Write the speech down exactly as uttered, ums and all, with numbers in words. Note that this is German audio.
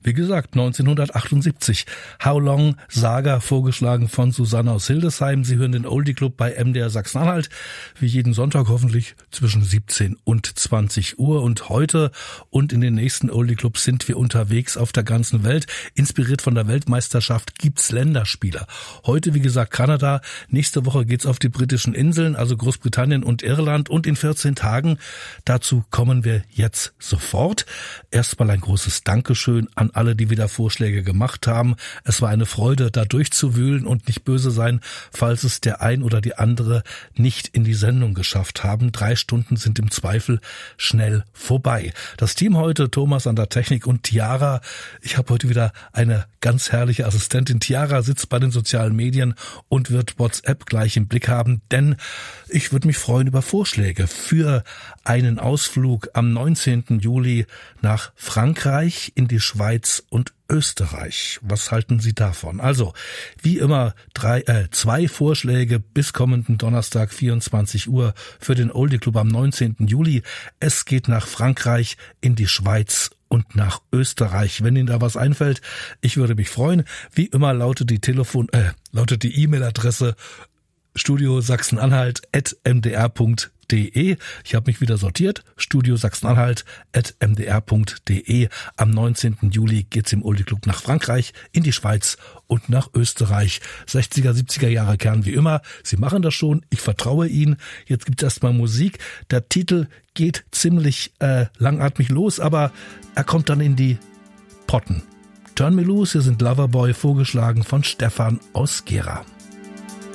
Wie gesagt, neunzehnhundertachtundsiebzig. How Long, Saga, vorgeschlagen von Susanne aus Hildesheim. Sie hören den Oldie Club bei M D R Sachsen-Anhalt. Wie jeden Sonntag hoffentlich zwischen siebzehn und zwanzig Uhr. Und heute und in den nächsten Oldie Clubs sind wir unterwegs auf der ganzen Welt. Inspiriert von der Weltmeisterschaft gibt's Länderspieler. Heute, wie gesagt, Kanada. Nächste Woche geht's auf die britischen Inseln, also Großbritannien und Irland. Und in vierzehn Tagen, dazu kommen wir jetzt sofort. Erstmal ein großes Dankeschön an alle, die wieder Vorschläge gemacht haben. Es war eine Freude, da durchzuwühlen und nicht böse sein, falls es der ein oder die andere nicht in die Sendung geschafft haben. Drei Stunden sind im Zweifel schnell vorbei. Das Team heute, Thomas an der Technik und Tiara. Ich habe heute wieder eine ganz herrliche Assistentin. Tiara sitzt bei den sozialen Medien und wird WhatsApp gleich im Blick haben, denn ich würde mich freuen über Vorschläge für einen Ausflug am neunzehnten Juli nach Frankreich, in die Schweiz und Österreich. Was halten Sie davon? Also, wie immer, drei, äh, zwei Vorschläge bis kommenden Donnerstag, vierundzwanzig Uhr für den Oldie Club am neunzehnten Juli. Es geht nach Frankreich, in die Schweiz und nach Österreich. Wenn Ihnen da was einfällt, ich würde mich freuen. Wie immer lautet die Telefon, äh, lautet die E-Mail-Adresse studio sachsen-anhalt at m d r punkt d e. Ich habe mich wieder sortiert. studio sachsen-anhalt at m d r punkt d e. Am neunzehnten Juli geht's im Oldie Club nach Frankreich, in die Schweiz und nach Österreich. sechziger, siebziger Jahre Kern wie immer. Sie machen das schon. Ich vertraue Ihnen. Jetzt gibt's erstmal Musik. Der Titel geht ziemlich äh, langatmig los, aber er kommt dann in die Potten. Turn Me Loose, hier sind Loverboy, vorgeschlagen von Stefan aus Gera.